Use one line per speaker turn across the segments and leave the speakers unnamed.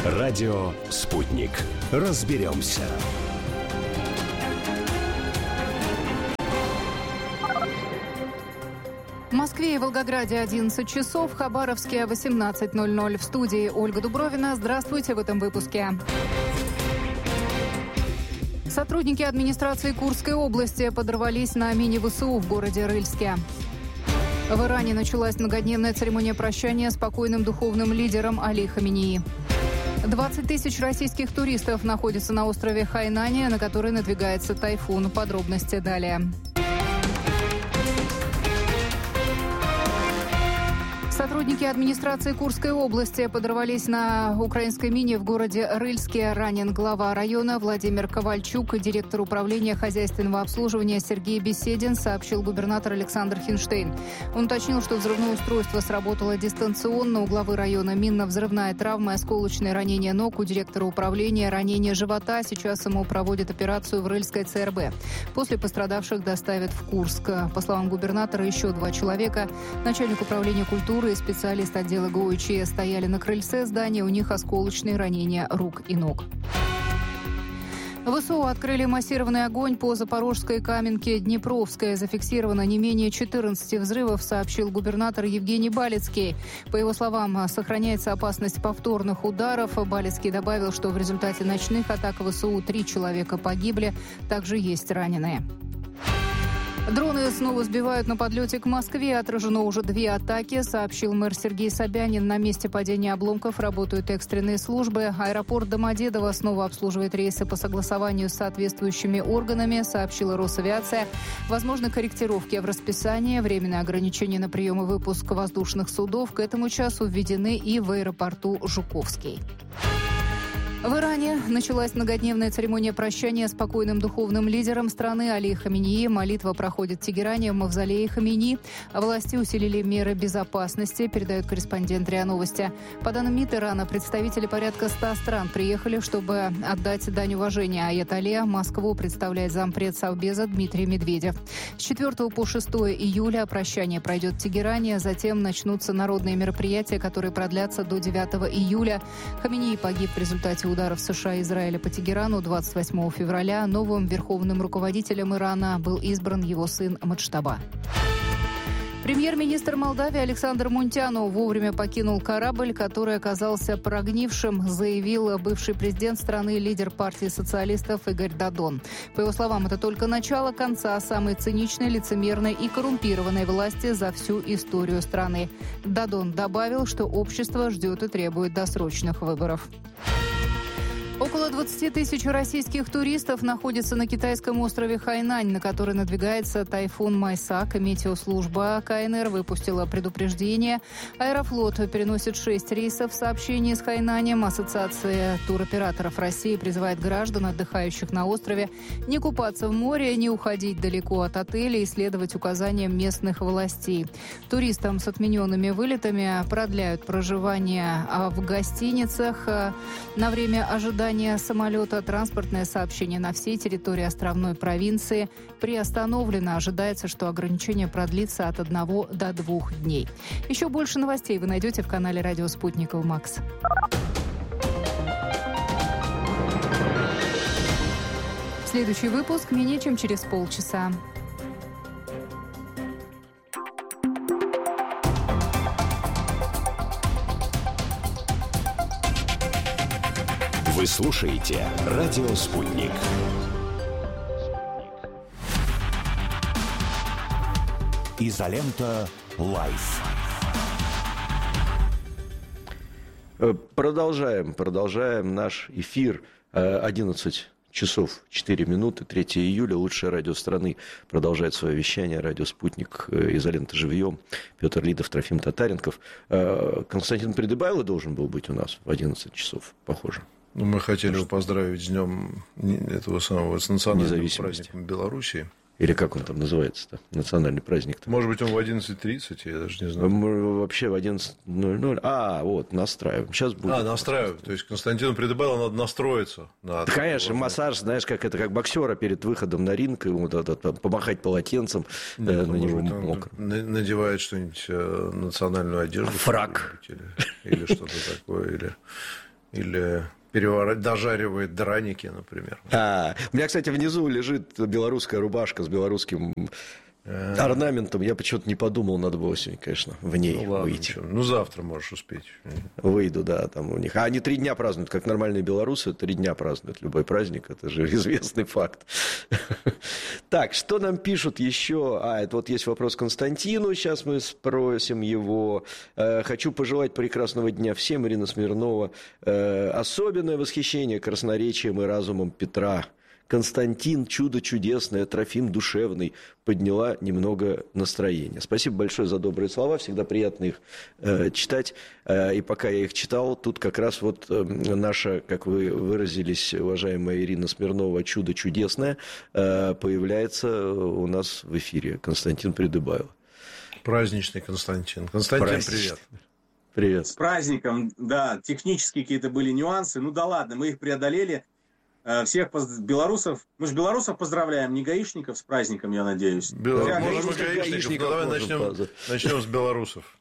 Радио «Спутник». Разберемся.
В Москве и Волгограде 11 часов, в Хабаровске 18:00. В студии Ольга Дубровина. Здравствуйте в этом выпуске. Сотрудники администрации Курской области подорвались на мини-ВСУ в городе Рыльске. В Иране началась многодневная церемония прощания с покойным духовным лидером Али Хаменеи. 20 тысяч российских туристов находятся на острове Хайнань, на который надвигается тайфун. Подробности далее. Сотрудники администрации Курской области подорвались на украинской мине в городе Рыльске. Ранен глава района Владимир Ковальчук и директор управления хозяйственного обслуживания Сергей Беседин, сообщил губернатор Александр Хинштейн. Он уточнил, что взрывное устройство сработало дистанционно. У главы района минно-взрывная травма, осколочное ранение ног, у директора управления ранение живота. Сейчас ему проводят операцию в Рыльской ЦРБ. После пострадавших доставят в Курск. По словам губернатора, еще 2 человека, начальник управления культуры и специалист отдела ГОИЧ стояли на крыльце здания, у них осколочные ранения рук и ног. ВСУ открыли массированный огонь по Запорожской Каменке Днепровская. Зафиксировано не менее 14 взрывов, сообщил губернатор Евгений Балицкий. По его словам, сохраняется опасность повторных ударов. Балицкий добавил, что в результате ночных атак ВСУ 3 человека погибли, также есть раненые. Дроны снова сбивают на подлете к Москве. Отражено уже 2 атаки, сообщил мэр Сергей Собянин. На месте падения обломков работают экстренные службы. Аэропорт Домодедово снова обслуживает рейсы по согласованию с соответствующими органами, сообщила Росавиация. Возможны корректировки в расписании. Временные ограничения на прием и выпуск воздушных судов к этому часу введены и в аэропорту Жуковский. В Иране началась многодневная церемония прощания с покойным духовным лидером страны Али Хаменеи. Молитва проходит в Тегеране в мавзолее Хаменеи. Власти усилили меры безопасности, передает корреспондент РИА Новости. По данным МИД Ирана, представители порядка 100 стран приехали, чтобы отдать дань уважения Аятолле. Москву представляет зампред Совбеза Дмитрий Медведев. С 4 по 6 июля прощание пройдет в Тегеране. Затем начнутся народные мероприятия, которые продлятся до 9 июля. Хаменеи погиб в результате ударов США и Израиля по Тегерану 28 февраля. Новым верховным руководителем Ирана был избран его сын Муджтаба. Премьер-министр Молдавии Александр Мунтяну вовремя покинул корабль, который оказался прогнившим, заявил бывший президент страны, лидер партии социалистов Игорь Додон. По его словам, это только начало конца самой циничной, лицемерной и коррумпированной власти за всю историю страны. Додон добавил, что общество ждет и требует досрочных выборов. Около 20 тысяч российских туристов находятся на китайском острове Хайнань, на который надвигается тайфун Майсак. Метеослужба КНР выпустила предупреждение. Аэрофлот переносит 6 рейсов сообщений с Хайнанем. Ассоциация туроператоров России призывает граждан, отдыхающих на острове, не купаться в море, не уходить далеко от отелей и следовать указаниям местных властей. Туристам с отмененными вылетами продляют проживание в гостиницах. На время ожидания самолета транспортное сообщение на всей территории островной провинции приостановлено. Ожидается, что ограничение продлится от 1 до 2 дней. Еще больше новостей вы найдете в канале «Радио Спутник» МАКС. Следующий выпуск менее чем через полчаса.
Вы слушаете «Радио Спутник». Изолента Лайф.
Продолжаем наш эфир. 11 часов 4 минуты, 3 июля. Лучшее радио страны продолжает свое вещание. Радио «Спутник», «Изолента» живьем. Петр Лидов, Трофим Татаренков. Константин Придыбайло должен был быть у нас в 11 часов, похоже.
Ну, мы хотели его поздравить с днем этого самого, с национальным праздником Белоруссии.
Или как он там называется-то, национальный праздник-то?
Может быть, он в 11:30, я даже не знаю.
Вообще в 11:00. Вот, настраиваем. Сейчас будет.
Настраиваем. То есть, Константину Придыбайло надо настроиться.
Да, конечно, массаж, знаешь, как боксера перед выходом на ринг, ему помахать полотенцем,
на
него мокро.
Надевает что-нибудь, национальную одежду.
Фрак.
Или что-то такое, или... Или дожаривает драники, например.
У меня, кстати, внизу лежит белорусская рубашка с белорусским орнаментом. Я почему-то не подумал, надо было сегодня, конечно, в ней выйти.
Завтра можешь успеть.
Выйду, да, там у них. А они 3 дня празднуют, как нормальные белорусы, 3 дня празднуют любой праздник. Это же известный факт. Так, что нам пишут еще? Это вот есть вопрос Константину. Сейчас мы спросим его. Хочу пожелать прекрасного дня всем. Ирина Смирнова. Особенное восхищение красноречием и разумом Петра. Константин, чудо чудесное, Трофим душевный, подняла немного настроение. Спасибо большое за добрые слова, всегда приятно их читать. И пока я их читал, тут как раз вот наша, как вы выразились, уважаемая Ирина Смирнова, чудо чудесное, появляется у нас в эфире. Константин Придыбайло.
Праздничный Константин. Константин, привет.
Привет.
С праздником, да, технические какие-то были нюансы, ну да ладно, мы их преодолели. Всех белорусов, мы же белорусов поздравляем, не гаишников с праздником, я надеюсь.
Можем и гаишников, давай начнем с белорусов.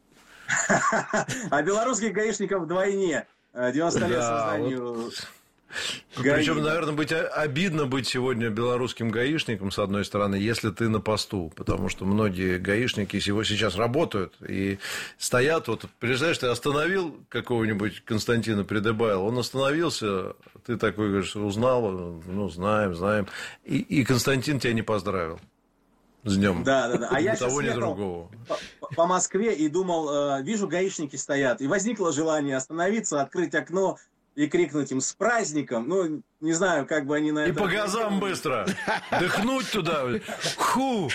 А белорусских гаишников вдвойне. 90 лет созданию...
Причем, наверное, обидно быть сегодня белорусским гаишником, с одной стороны, если ты на посту, потому что многие гаишники сейчас работают и стоят, вот, представляешь, ты остановил какого-нибудь Константина Придыбайла, он остановился, ты такой говоришь, узнал, знаем, и Константин тебя не поздравил. С днем.
Да. А я
сейчас
ехал по Москве и думал, вижу, гаишники стоят, и возникло желание остановиться, открыть окно, и крикнуть им с праздником. Ну, не знаю, как бы они на это...
И по газам быстро. Дыхнуть туда. Ху!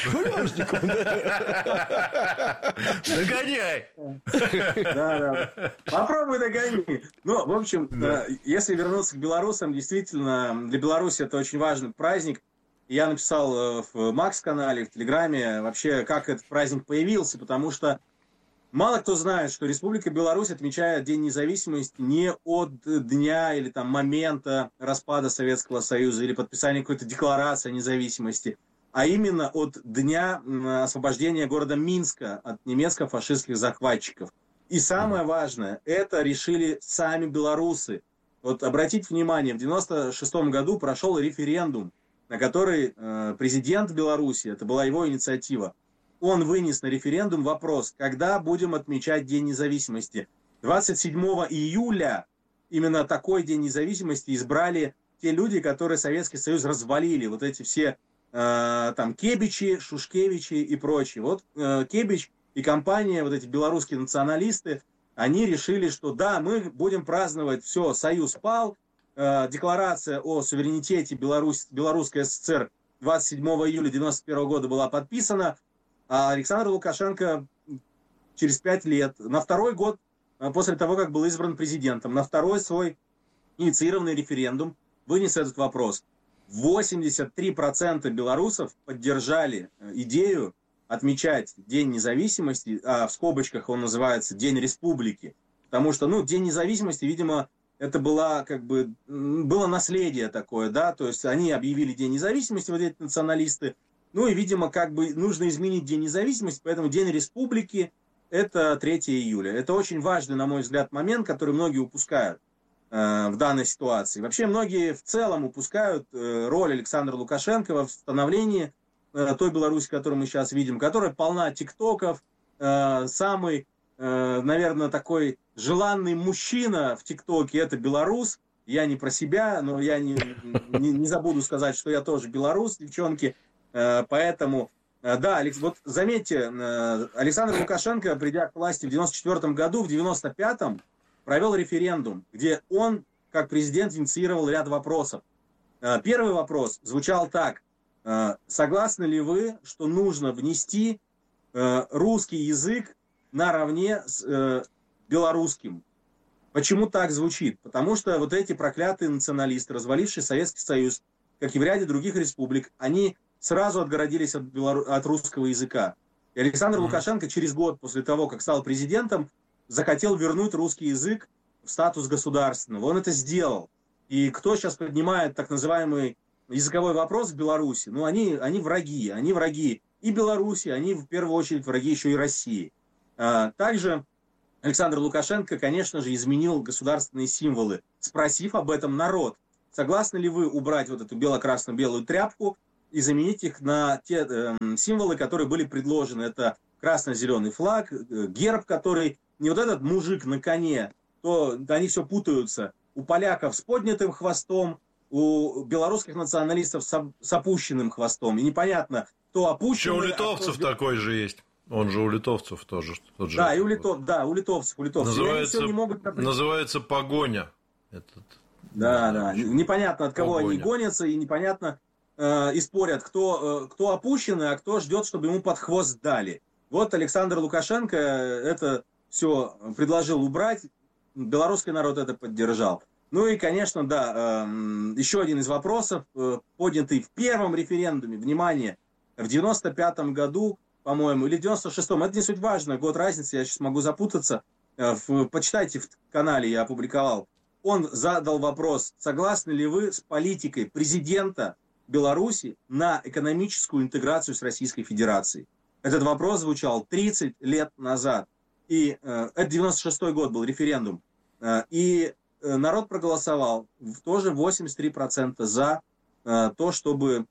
Догоняй!
Да. Попробуй догони. Ну, в общем, если вернуться к белорусам, действительно, для Беларуси это очень важный праздник. Я написал в Макс-канале, в Телеграме, вообще, как этот праздник появился, потому что мало кто знает, что Республика Беларусь отмечает День независимости не от дня или там момента распада Советского Союза или подписания какой-то декларации о независимости, а именно от дня освобождения города Минска от немецко-фашистских захватчиков. И самое важное, это решили сами белорусы. Вот обратите внимание, в 1996 году прошел референдум, на который президент Беларуси, это была его инициатива, он вынес на референдум вопрос, когда будем отмечать День независимости. 27 июля именно такой День независимости избрали те люди, которые Советский Союз развалили. Вот эти все там Кебичи, Шушкевичи и прочие. Вот Кебич и компания, вот эти белорусские националисты, они решили, что да, мы будем праздновать, все, Союз пал, декларация о суверенитете Белорусской ССР 27 июля 1991 года была подписана, а Александр Лукашенко через 5 лет, на второй год после того, как был избран президентом, на второй свой инициированный референдум вынес этот вопрос. 83% белорусов поддержали идею отмечать День независимости, а в скобочках он называется День Республики, потому что, День независимости, видимо, это было наследие такое, да, то есть они объявили День независимости, вот эти националисты. И, видимо, нужно изменить День независимости, поэтому День Республики – это 3 июля. Это очень важный, на мой взгляд, момент, который многие упускают в данной ситуации. Вообще, многие в целом упускают роль Александра Лукашенко в становлении той Беларуси, которую мы сейчас видим, которая полна тиктоков, самый, наверное, такой желанный мужчина в тиктоке – это белорус. Я не про себя, но я не забуду сказать, что я тоже белорус, девчонки. Поэтому, да, вот заметьте, Александр Лукашенко, придя к власти в 1994 году, в 1995 провел референдум, где он, как президент, инициировал ряд вопросов. Первый вопрос звучал так. Согласны ли вы, что нужно внести русский язык наравне с белорусским? Почему так звучит? Потому что вот эти проклятые националисты, развалившие Советский Союз, как и в ряде других республик, они сразу отгородились от русского языка. И Александр Лукашенко через год после того, как стал президентом, захотел вернуть русский язык в статус государственного. Он это сделал. И кто сейчас поднимает так называемый языковой вопрос в Беларуси, они враги. Они враги и Беларуси, они в первую очередь враги еще и России. Также Александр Лукашенко, конечно же, изменил государственные символы, спросив об этом народ. Согласны ли вы убрать вот эту бело-красно-белую тряпку и заменить их на те символы, которые были предложены? Это красно-зеленый флаг, герб, который не вот этот мужик на коне, то они все путаются. У поляков с поднятым хвостом, у белорусских националистов с опущенным хвостом. И непонятно, кто опущенный.
Еще у литовцев такой же есть. Он же у литовцев тоже. Тот же.
Да, и у литовцев.
Называется погоня.
Да. Непонятно, от кого они гонятся, и непонятно и спорят, кто опущенный, а кто ждет, чтобы ему под хвост дали. Вот Александр Лукашенко это все предложил убрать, белорусский народ это поддержал. Ну и, конечно, да, еще один из вопросов, поднятый в первом референдуме, внимание, в 95-м году, по-моему, или в 96-м, это не суть важно, год разницы, я сейчас могу запутаться, почитайте в канале, я опубликовал. Он задал вопрос, согласны ли вы с политикой президента Беларуси на экономическую интеграцию с Российской Федерацией. Этот вопрос звучал 30 лет назад. И это 96-й год был референдум. И народ проголосовал тоже 83% за то, чтобы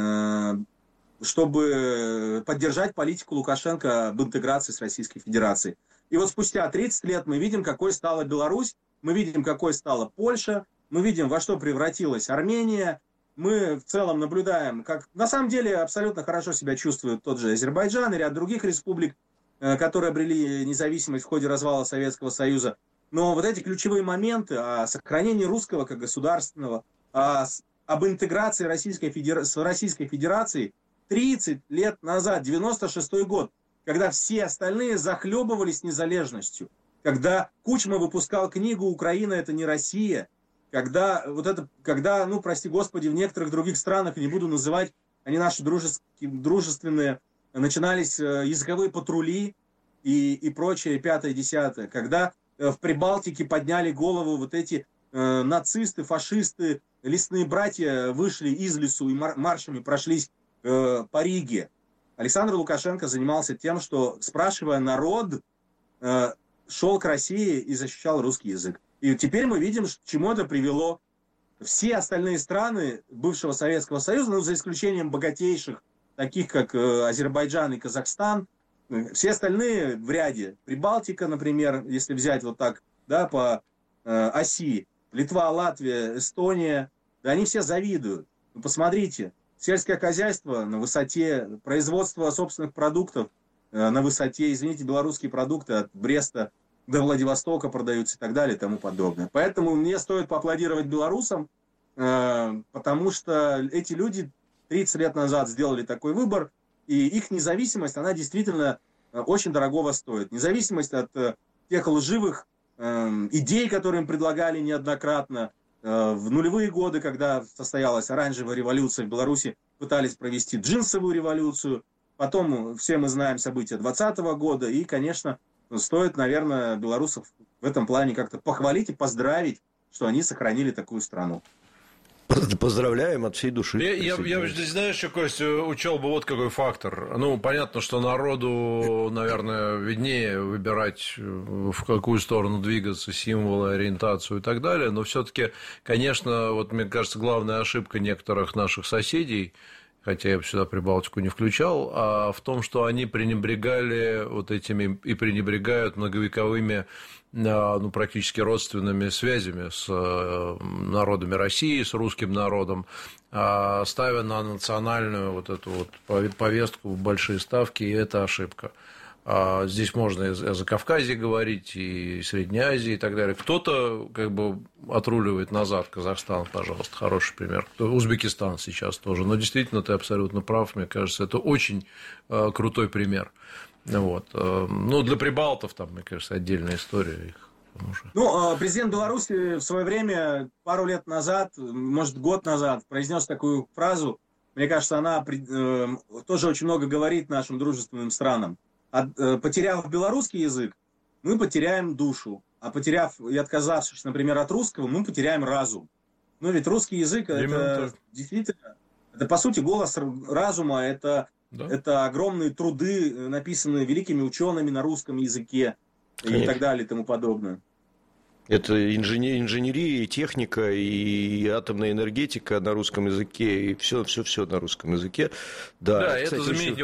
поддержать политику Лукашенко об интеграции с Российской Федерацией. И вот спустя 30 лет мы видим, какой стала Беларусь, мы видим, какой стала Польша, мы видим, во что превратилась Армения. Мы в целом наблюдаем, как на самом деле абсолютно хорошо себя чувствует тот же Азербайджан и ряд других республик, которые обрели независимость в ходе развала Советского Союза. Но вот эти ключевые моменты о сохранении русского как государственного, об интеграции с Российской Федерацией 30 лет назад, 96-й год, когда все остальные захлебывались незалежностью, когда Кучма выпускал книгу «Украина – это не Россия», когда, ну, прости господи, в некоторых других странах, не буду называть, они наши дружественные, начинались языковые патрули и прочее, 5-10, когда в Прибалтике подняли голову вот эти нацисты, фашисты, лесные братья вышли из лесу и маршами прошлись по Риге. Александр Лукашенко занимался тем, что, спрашивая народ, шел к России и защищал русский язык. И теперь мы видим, к чему это привело. Все остальные страны бывшего Советского Союза, ну, за исключением богатейших, таких как Азербайджан и Казахстан, все остальные в ряде. Прибалтика, например, если взять вот так, да, по оси, Литва, Латвия, Эстония, да, они все завидуют. Ну, посмотрите, сельское хозяйство на высоте, производство собственных продуктов на высоте, извините, белорусские продукты от Бреста до Владивостока продаются и так далее и тому подобное. Поэтому мне стоит поаплодировать белорусам, потому что эти люди 30 лет назад сделали такой выбор, и их независимость, она действительно очень дорогого стоит. Независимость от тех лживых идей, которые им предлагали неоднократно. В нулевые годы, когда состоялась оранжевая революция в Беларуси, пытались провести джинсовую революцию. Потом все мы знаем события 2020 года, и, конечно, стоит, наверное, белорусов в этом плане как-то похвалить и поздравить, что они сохранили такую страну.
Поздравляем от всей души.
Я здесь, знаешь, что, Костя, учел бы вот какой фактор. Ну, понятно, что народу, наверное, виднее выбирать, в какую сторону двигаться, символы, ориентацию и так далее. Но все-таки, конечно, вот мне кажется, главная ошибка некоторых наших соседей, хотя я бы сюда Прибалтику не включал, а в том, что они пренебрегали вот этими и пренебрегают многовековыми, ну, практически родственными связями с народами России, с русским народом, ставя на национальную вот эту вот повестку большие ставки, и это ошибка. Здесь можно и о Закавказье говорить, и Средней Азии, и так далее. Кто-то как бы отруливает назад. Казахстан, пожалуйста, хороший пример. Узбекистан сейчас тоже. Но действительно, ты абсолютно прав. Мне кажется, это очень крутой пример. Вот. Ну, для прибалтов там, мне кажется, отдельная история их.
Ну, президент Беларуси в свое время, пару лет назад, может, год назад, произнес такую фразу. Мне кажется, она тоже очень много говорит нашим дружественным странам. Потеряв белорусский язык, мы потеряем душу. А потеряв и отказавшись, например, от русского, мы потеряем разум. Ну, ведь русский язык – это действительно, это, по сути, голос разума, это огромные труды, написанные великими учеными на русском языке. и так далее и тому подобное.
Это инженерия, и техника, и атомная энергетика на русском языке, и все на русском языке. Да,
это
кстати,
заменить